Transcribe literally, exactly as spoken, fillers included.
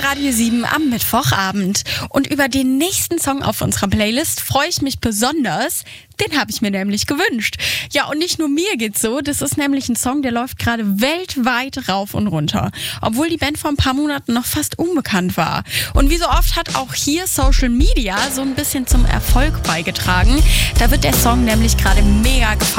Radio sieben am Mittwochabend. Und über den nächsten Song auf unserer Playlist freue ich mich besonders. Den habe ich mir nämlich gewünscht. Ja, und nicht nur mir geht's so. Das ist nämlich ein Song, der läuft gerade weltweit rauf und runter. Obwohl die Band vor ein paar Monaten noch fast unbekannt war. Und wie so oft hat auch hier Social Media so ein bisschen zum Erfolg beigetragen. Da wird der Song nämlich gerade mega gefeiert.